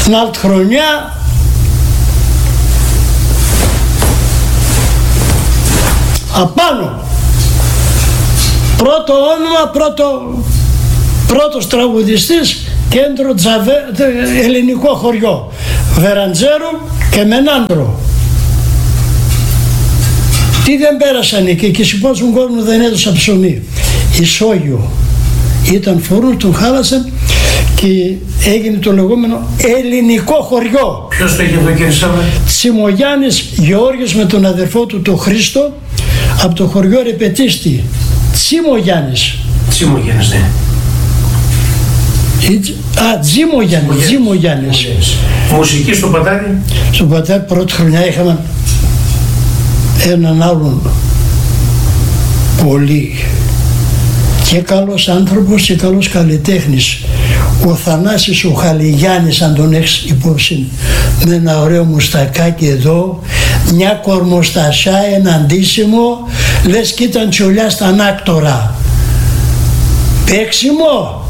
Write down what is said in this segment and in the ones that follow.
την άλλη χρονιά απάνω. Πρώτο όνομα, πρώτος τραγουδιστής, κέντρο ελληνικό χωριό, Βεραντζέρου και Μενάντρο. Τι δεν πέρασαν εκεί και συμπόσουν κόσμο δεν έδωσαν ψωμί. Ισόγειο ήταν φορούν, τον χάλασαν και έγινε το λεγόμενο ελληνικό χωριό. Ποιος το είχε αυτό, κύριε Σάββα? Τσιμογιάννης Γεώργιος με τον αδερφό του τον Χρήστο από το χωριό Ρεπετίστη. Τσιμογιάννης, ναι. Τζιμογιάννης. Μουσική στο Πατάρι? Στο Πατάρι πρώτη χρονιά είχαμε έναν άλλον πολύ και καλός άνθρωπος και καλός καλλιτέχνης, ο Θανάσης ο Χαλιγιάννης, αν τον έχεις υπόψη, με ένα ωραίο μουστακάκι εδώ, μια κορμοστασιά, ένα αντίσημο, λες κι ήταν τσολιά στα ανάκτορα. Παίξιμο.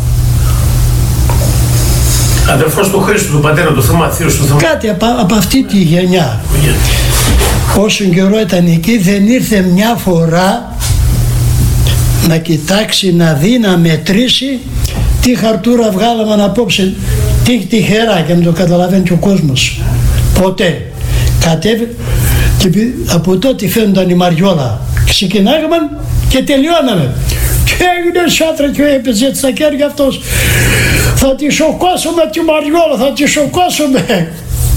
Αδερφός του Χρήστου, του πατέρα του Θωμά, θείος του Θωμά. Κάτι από αυτή τη γενιά. Όσο καιρό ήταν εκεί δεν ήρθε μια φορά να κοιτάξει, να δει, να μετρήσει τι χαρτούρα βγάλαμε απόψε, τι τυχερά, και να το καταλαβαίνει και ο κόσμος. Ποτέ. Κατέβη και από τότε φαίνονταν η Μαριόλα. Ξεκινάγαμε και τελειώναμε. Και έγινε σάτρα και έπαιζε έτσι στα χέρια αυτός. Θα τη σοκώσουμε τη Μαριόλα, θα τη σοκώσουμε.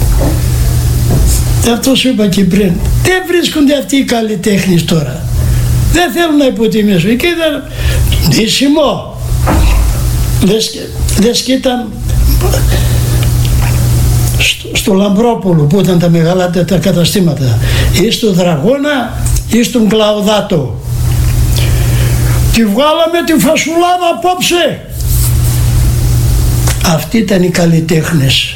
Αυτό σου είπα και πριν. Δεν βρίσκονται αυτοί οι καλλιτέχνες τώρα. Δεν θέλουν να υποτιμήσουν. Εκεί ήταν ντύσιμο. Λες και ήταν στο Λαμπρόπολο που ήταν τα μεγάλα τα καταστήματα, ή στο Δραγώνα ή στον Κλαουδάτο. Τη βγάλαμε τη φασουλάδα απόψε. Αυτοί ήταν οι καλλιτέχνες.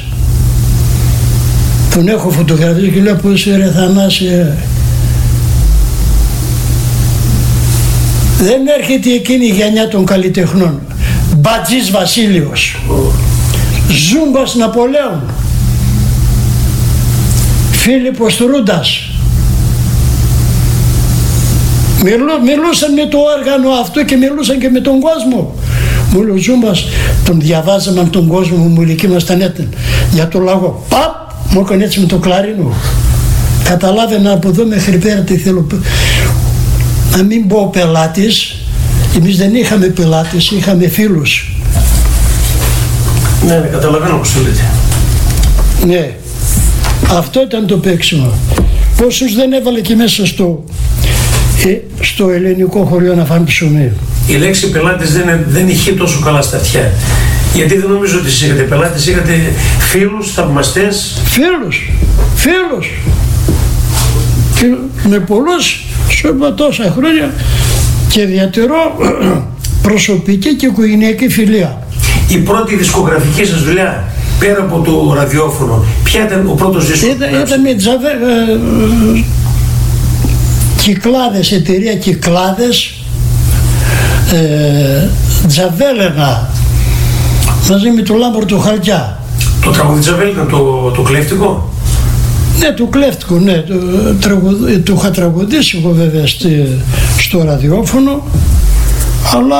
Τον έχω φωτογραφίσει και λέω πως ρε Θανάση, δεν έρχεται εκείνη η γενιά των καλλιτεχνών. Μπατζής Βασίλειος, Ζούμπας Ναπολέων, Φίλιππος Τρούντας. Μιλούσαν με το όργανο αυτό και μιλούσαν και με τον κόσμο. Μου λέει ο Ζούμπας, τον διαβάζαμε τον κόσμο, μου λέει και ήμασταν έτοιμοι για το λαγό. Παπ, μου έκανε έτσι με το κλαρίνο. Καταλάβαινα από εδώ μέχρι πέρα τι θέλω. Να μην πω πελάτης, εμείς δεν είχαμε πελάτες, είχαμε φίλους. Ναι, καταλαβαίνω πως το λέτε. Ναι, αυτό ήταν το παίξιμο. Πόσους δεν έβαλε και μέσα στο ελληνικό χωριό να φάνε ψωμί. Η λέξη πελάτης δεν είχε τόσο καλά στα αυτιά. Γιατί δεν νομίζω ότι εσείς είχατε πελάτες, είχατε φίλους, θαυμαστές. Φίλους. Και με πολλούς, σου είπα τόσα χρόνια, και διατηρώ προσωπική και οικογενειακή φιλία. Η πρώτη δισκογραφική σας δουλειά, πέρα από το ραδιόφωνο, ποια ήταν ο πρώτος δίσκος? Ήταν με Κυκλάδες, εταιρεία Κυκλάδες, Τζαβέλαινα, μαζί με το Λάμπρο του Χαλκιά. Το τραγούδι Τζαβέλαινα, το κλέφτικο? Ναι, το κλέφτικο, ναι. Το είχα τραγουδήσει εγώ βέβαια στο ραδιόφωνο, αλλά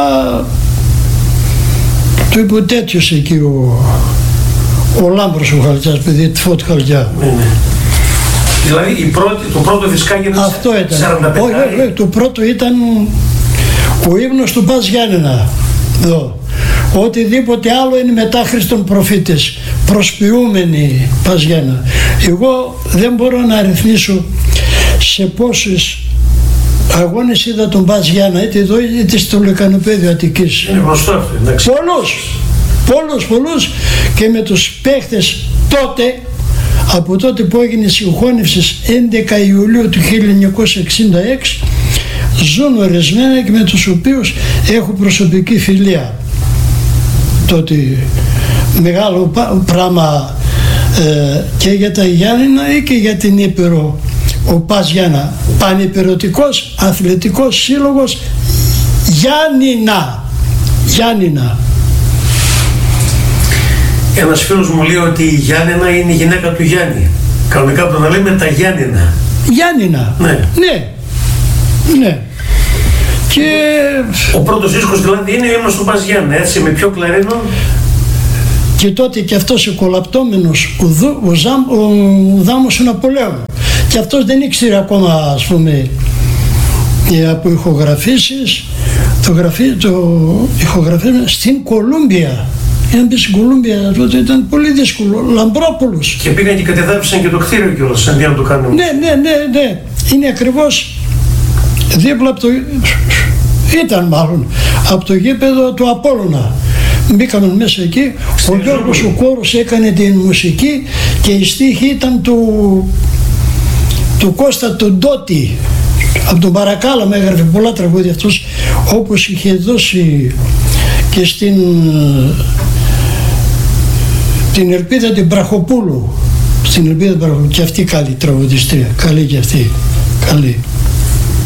το υποτέτειωσε εκεί ο Λάμπρος ο Χαλκιάς, παιδί του Φώτη Χαλκιά. Ναι. Δηλαδή το πρώτο δισκάκι ήταν αυτό ήταν. 45. Όχι, το πρώτο ήταν ο ύμνος του Πας Γιάννενα. Εδώ. Οτιδήποτε άλλο είναι μετά Χριστόν προφήτες, προσποιούμενοι Πας Γιάννενα. Εγώ δεν μπορώ να αριθμίσω σε πόσους αγώνες είδα τον Πας Γιάννενα, είτε εδώ είτε στο Λεκανοπέδιο Αττικής. Είναι γνωστό αυτό, εντάξει. Πολλούς, και με τους παίχτες τότε, από τότε που έγινε συγχώνευση 11 Ιουλίου του 1966, ζουν ορισμένα και με τους οποίους έχω προσωπική φιλία. Τότε μεγάλο πράγμα και για τα Γιάννηνα ή και για την Ήπειρο, ο Πας Γιάννα, Πανυπηρωτικός Αθλητικός Σύλλογος Γιάννηνα. Ένας φίλος μου λέει ότι η Γιάννενα είναι η γυναίκα του Γιάννη. Κανονικά το να λέμε τα Γιάννηνα. Γιάννηνα. Ναι. Ναι. Ναι. Και... Ο πρώτος δίσκος δηλαδή είναι «Ήμουν στον Πας Γιάννη», έτσι, με πιο κλαρίνο. Και τότε και αυτός ο κολαπτώμενος, ο Δάμος ο Ναπολέων. Και αυτός δεν ήξερε ακόμα, ας πούμε, από ηχογραφήσεις, το ηχογραφήσαμε στην Κολούμπια. Για να μπει στην Κολούμπια τότε ήταν πολύ δύσκολο, Λαμπρόπουλος. Και πήγαν και κατεδάφισαν και το κτίριο κιόλας, αντί να το κάνουν. Ναι. Είναι ακριβώς δίπλα από το... Ήταν μάλλον από το γήπεδο του Απόλλωνα. Μπήκαμε μέσα εκεί, ο Γιώργος ο Κόρος έκανε την μουσική και η στίχη ήταν του Κώστα του Ντότη. Από τον Παρακάλα με έγραφε πολλά τραγούδια αυτός, όπως είχε δώσει και την Ελπίδα την Πραχοπούλου. Στην Ελπίδα την Πραχοπούλου, και αυτή καλή τραγουδιστρία, καλή και αυτή, καλή.